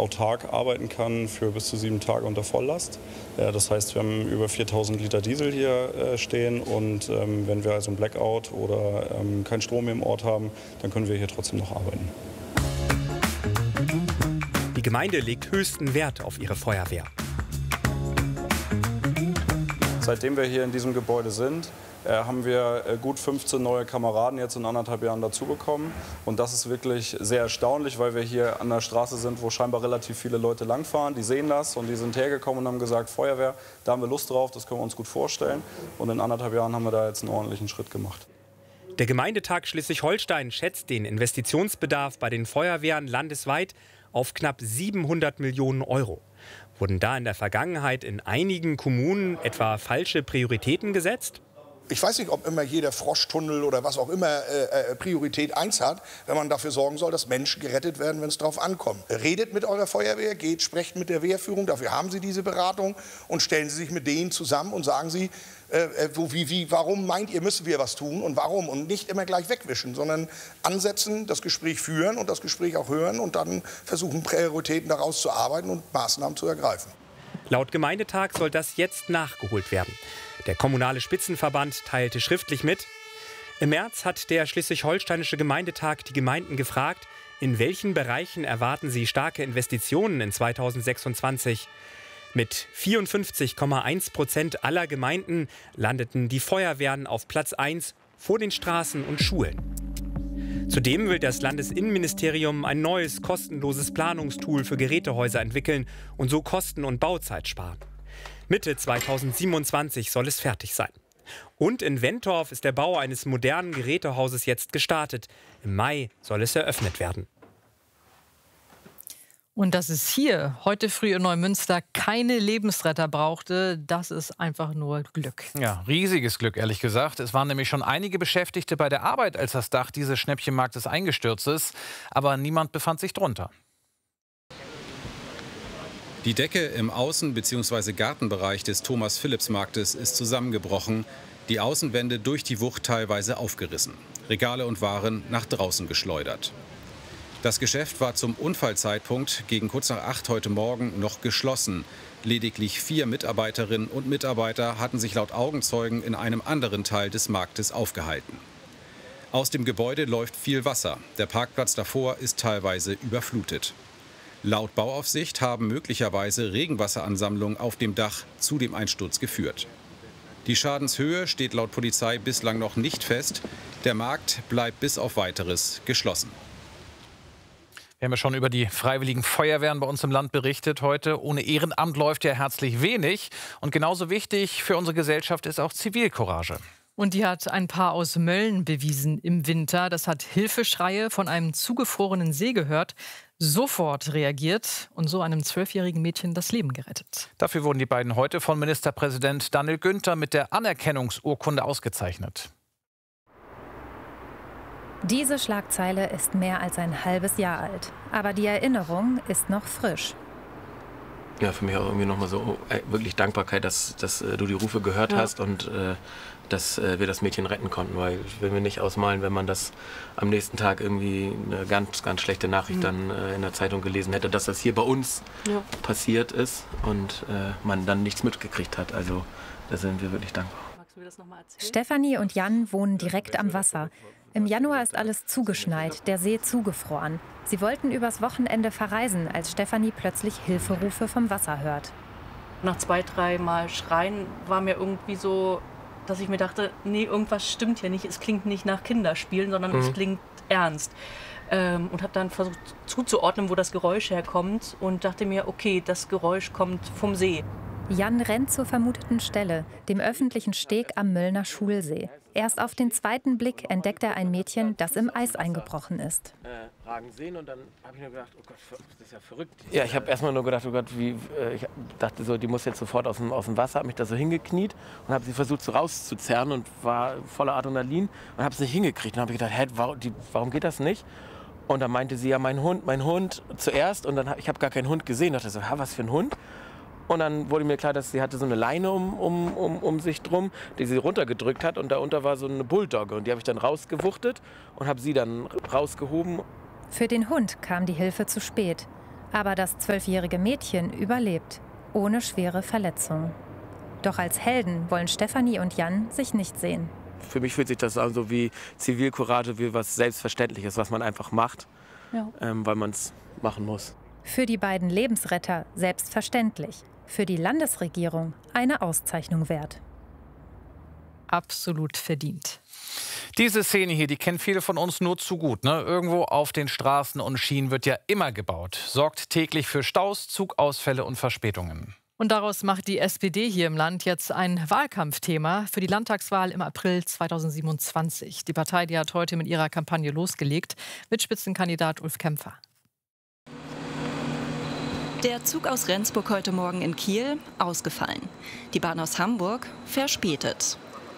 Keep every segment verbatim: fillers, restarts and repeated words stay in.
autark arbeiten kann für bis zu sieben Tage unter Volllast. Äh, das heißt, wir haben über viertausend Liter Diesel hier äh, stehen und ähm, wenn wir also ein Blackout oder ähm, keinen Strom im Ort haben, dann können wir hier trotzdem noch arbeiten. Die Gemeinde legt höchsten Wert auf ihre Feuerwehr. Seitdem wir hier in diesem Gebäude sind, äh, haben wir äh, gut fünfzehn neue Kameraden jetzt in anderthalb Jahren dazu bekommen. Und das ist wirklich sehr erstaunlich, weil wir hier an der Straße sind, wo scheinbar relativ viele Leute langfahren. Die sehen das und die sind hergekommen und haben gesagt, Feuerwehr, da haben wir Lust drauf, das können wir uns gut vorstellen. Und in anderthalb Jahren haben wir da jetzt einen ordentlichen Schritt gemacht. Der Gemeindetag Schleswig-Holstein schätzt den Investitionsbedarf bei den Feuerwehren landesweit auf knapp siebenhundert Millionen Euro. Wurden da in der Vergangenheit in einigen Kommunen etwa falsche Prioritäten gesetzt? Ich weiß nicht, ob immer jeder Froschtunnel oder was auch immer äh, Priorität eins hat, wenn man dafür sorgen soll, dass Menschen gerettet werden, wenn es darauf ankommt. Redet mit eurer Feuerwehr, geht, sprecht mit der Wehrführung, dafür haben Sie diese Beratung und stellen Sie sich mit denen zusammen und sagen Sie, äh, wo, wie, wie, warum meint ihr, müssen wir was tun und warum? Und nicht immer gleich wegwischen, sondern ansetzen, das Gespräch führen und das Gespräch auch hören und dann versuchen, Prioritäten daraus zu arbeiten und Maßnahmen zu ergreifen. Laut Gemeindetag soll das jetzt nachgeholt werden. Der kommunale Spitzenverband teilte schriftlich mit: Im März hat der Schleswig-Holsteinische Gemeindetag die Gemeinden gefragt, in welchen Bereichen erwarten sie starke Investitionen in zweitausendsechsundzwanzig. Mit vierundfünfzig Komma eins Prozent aller Gemeinden landeten die Feuerwehren auf Platz eins vor den Straßen und Schulen. Zudem will das Landesinnenministerium ein neues, kostenloses Planungstool für Gerätehäuser entwickeln und so Kosten und Bauzeit sparen. Mitte zweitausendsiebenundzwanzig soll es fertig sein. Und in Wentorf ist der Bau eines modernen Gerätehauses jetzt gestartet. Im Mai soll es eröffnet werden. Und dass es hier heute früh in Neumünster keine Lebensretter brauchte, das ist einfach nur Glück. Ja, riesiges Glück, ehrlich gesagt. Es waren nämlich schon einige Beschäftigte bei der Arbeit, als das Dach dieses Schnäppchenmarktes eingestürzt ist. Aber niemand befand sich drunter. Die Decke im Außen- bzw. Gartenbereich des Thomas-Philipps-Marktes ist zusammengebrochen, die Außenwände durch die Wucht teilweise aufgerissen, Regale und Waren nach draußen geschleudert. Das Geschäft war zum Unfallzeitpunkt gegen kurz nach acht heute Morgen noch geschlossen. Lediglich vier Mitarbeiterinnen und Mitarbeiter hatten sich laut Augenzeugen in einem anderen Teil des Marktes aufgehalten. Aus dem Gebäude läuft viel Wasser. Der Parkplatz davor ist teilweise überflutet. Laut Bauaufsicht haben möglicherweise Regenwasseransammlungen auf dem Dach zu dem Einsturz geführt. Die Schadenshöhe steht laut Polizei bislang noch nicht fest. Der Markt bleibt bis auf Weiteres geschlossen. Wir haben ja schon über die freiwilligen Feuerwehren bei uns im Land berichtet heute. Ohne Ehrenamt läuft ja herzlich wenig. Und genauso wichtig für unsere Gesellschaft ist auch Zivilcourage. Und die hat ein Paar aus Mölln bewiesen im Winter. Das hat Hilfeschreie von einem zugefrorenen See gehört, sofort reagiert und so einem zwölfjährigen Mädchen das Leben gerettet. Dafür wurden die beiden heute von Ministerpräsident Daniel Günther mit der Anerkennungsurkunde ausgezeichnet. Diese Schlagzeile ist mehr als ein halbes Jahr alt. Aber die Erinnerung ist noch frisch. Ja, für mich auch irgendwie nochmal so äh, wirklich Dankbarkeit, dass, dass äh, du die Rufe gehört ja. hast und äh, dass äh, wir das Mädchen retten konnten. Weil ich will mir nicht ausmalen, wenn man das am nächsten Tag irgendwie eine ganz, ganz schlechte Nachricht mhm. dann äh, in der Zeitung gelesen hätte, dass das hier bei uns ja. passiert ist und äh, man dann nichts mitgekriegt hat. Also da sind wir wirklich dankbar. Stefanie und Jan wohnen direkt am Wasser. Im Januar ist alles zugeschneit, der See zugefroren. Sie wollten übers Wochenende verreisen, als Stefanie plötzlich Hilferufe vom Wasser hört. Nach zwei, drei Mal Schreien war mir irgendwie so, dass ich mir dachte, nee, irgendwas stimmt hier nicht. Es klingt nicht nach Kinderspielen, sondern mhm. es klingt ernst. Ähm, und habe dann versucht zuzuordnen, wo das Geräusch herkommt und dachte mir, okay, das Geräusch kommt vom See. Jan rennt zur vermuteten Stelle, dem öffentlichen Steg am Möllner Schulsee. Erst auf den zweiten Blick entdeckt er ein Mädchen, das im Eis eingebrochen ist. Äh, Ragen sehen und dann habe ich nur gedacht, oh Gott, das ist ja verrückt. Ja, ich habe erstmal nur gedacht, oh Gott, wie, äh, ich dachte so, die muss jetzt sofort aus dem, aus dem Wasser, habe mich da so hingekniet und habe sie versucht so rauszuzerren und war voller Adrenalin und habe es nicht hingekriegt. Und habe ich gedacht, hä, warum, die, warum geht das nicht? Und dann meinte sie, ja, mein Hund, mein Hund zuerst und dann hab, ich habe gar keinen Hund gesehen. Ich dachte so, ha, was für ein Hund? Und dann wurde mir klar, dass sie hatte so eine Leine um, um, um, um sich drum, die sie runtergedrückt hat. Und darunter war so eine Bulldogge. Und die habe ich dann rausgewuchtet und habe sie dann rausgehoben. Für den Hund kam die Hilfe zu spät. Aber das zwölfjährige Mädchen überlebt, ohne schwere Verletzungen. Doch als Helden wollen Stefanie und Jan sich nicht sehen. Für mich fühlt sich das an so wie Zivilcourage, wie was Selbstverständliches, was man einfach macht, ja. ähm, weil man es machen muss. Für die beiden Lebensretter selbstverständlich. Für die Landesregierung eine Auszeichnung wert. Absolut verdient. Diese Szene hier, die kennen viele von uns nur zu gut. Ne? Irgendwo auf den Straßen und Schienen wird ja immer gebaut. Sorgt täglich für Staus, Zugausfälle und Verspätungen. Und daraus macht die S P D hier im Land jetzt ein Wahlkampfthema für die Landtagswahl im April zweitausendsiebenundzwanzig. Die Partei, die hat heute mit ihrer Kampagne losgelegt, mit Spitzenkandidat Ulf Kämpfer. Der Zug aus Rendsburg heute Morgen in Kiel ausgefallen. Die Bahn aus Hamburg verspätet.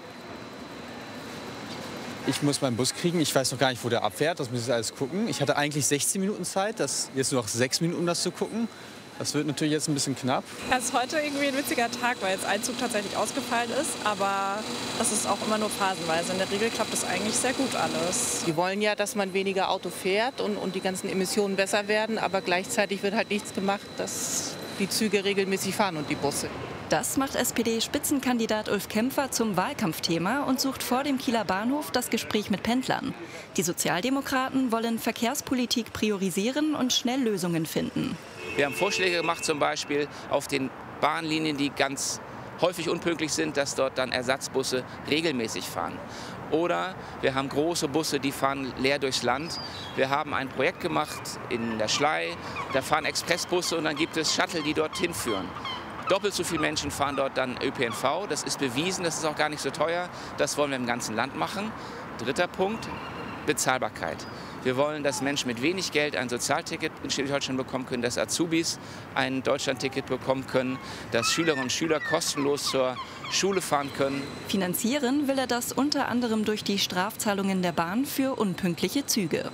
Ich muss meinen Bus kriegen. Ich weiß noch gar nicht, wo der abfährt. Das muss ich alles gucken. Ich hatte eigentlich sechzehn Minuten Zeit. Das jetzt nur noch sechs Minuten, um das zu gucken. Das wird natürlich jetzt ein bisschen knapp. Es ist heute irgendwie ein witziger Tag, weil jetzt ein Zug tatsächlich ausgefallen ist. Aber das ist auch immer nur phasenweise. In der Regel klappt das eigentlich sehr gut alles. Die wollen ja, dass man weniger Auto fährt und, und die ganzen Emissionen besser werden. Aber gleichzeitig wird halt nichts gemacht, dass die Züge regelmäßig fahren und die Busse. Das macht S P D-Spitzenkandidat Ulf Kämpfer zum Wahlkampfthema und sucht vor dem Kieler Bahnhof das Gespräch mit Pendlern. Die Sozialdemokraten wollen Verkehrspolitik priorisieren und schnell Lösungen finden. Wir haben Vorschläge gemacht, zum Beispiel auf den Bahnlinien, die ganz häufig unpünktlich sind, dass dort dann Ersatzbusse regelmäßig fahren. Oder wir haben große Busse, die fahren leer durchs Land. Wir haben ein Projekt gemacht in der Schlei, da fahren Expressbusse und dann gibt es Shuttle, die dorthin führen. Doppelt so viele Menschen fahren dort dann Ö P N V. Das ist bewiesen, das ist auch gar nicht so teuer. Das wollen wir im ganzen Land machen. Dritter Punkt, Bezahlbarkeit. Wir wollen, dass Menschen mit wenig Geld ein Sozialticket in Schleswig-Holstein bekommen können, dass Azubis ein Deutschlandticket bekommen können, dass Schülerinnen und Schüler kostenlos zur Schule fahren können. Finanzieren will er das unter anderem durch die Strafzahlungen der Bahn für unpünktliche Züge.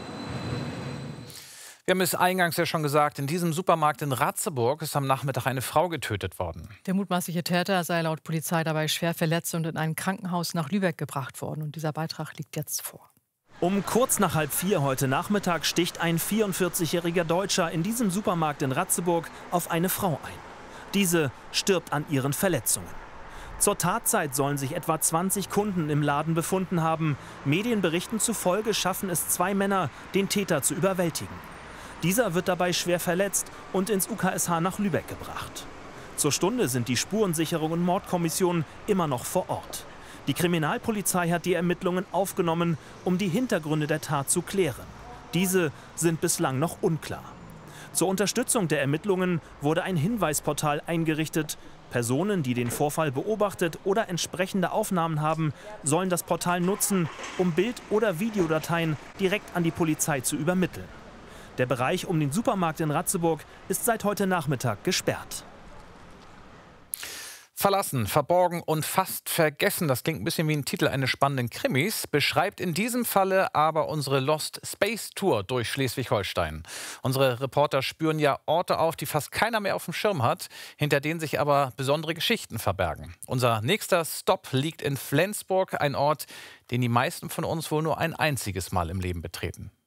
Wir haben es eingangs ja schon gesagt, in diesem Supermarkt in Ratzeburg ist am Nachmittag eine Frau getötet worden. Der mutmaßliche Täter sei laut Polizei dabei schwer verletzt und in ein Krankenhaus nach Lübeck gebracht worden. Und dieser Beitrag liegt jetzt vor. Um kurz nach halb vier heute Nachmittag sticht ein vierundvierzigjähriger Deutscher in diesem Supermarkt in Ratzeburg auf eine Frau ein. Diese stirbt an ihren Verletzungen. Zur Tatzeit sollen sich etwa zwanzig Kunden im Laden befunden haben. Medienberichten zufolge schaffen es zwei Männer, den Täter zu überwältigen. Dieser wird dabei schwer verletzt und ins U K S H nach Lübeck gebracht. Zur Stunde sind die Spurensicherung und Mordkommission immer noch vor Ort. Die Kriminalpolizei hat die Ermittlungen aufgenommen, um die Hintergründe der Tat zu klären. Diese sind bislang noch unklar. Zur Unterstützung der Ermittlungen wurde ein Hinweisportal eingerichtet. Personen, die den Vorfall beobachtet oder entsprechende Aufnahmen haben, sollen das Portal nutzen, um Bild- oder Videodateien direkt an die Polizei zu übermitteln. Der Bereich um den Supermarkt in Ratzeburg ist seit heute Nachmittag gesperrt. Verlassen, verborgen und fast vergessen, das klingt ein bisschen wie ein Titel eines spannenden Krimis, beschreibt in diesem Falle aber unsere Lost Space Tour durch Schleswig-Holstein. Unsere Reporter spüren ja Orte auf, die fast keiner mehr auf dem Schirm hat, hinter denen sich aber besondere Geschichten verbergen. Unser nächster Stopp liegt in Flensburg, ein Ort, den die meisten von uns wohl nur ein einziges Mal im Leben betreten.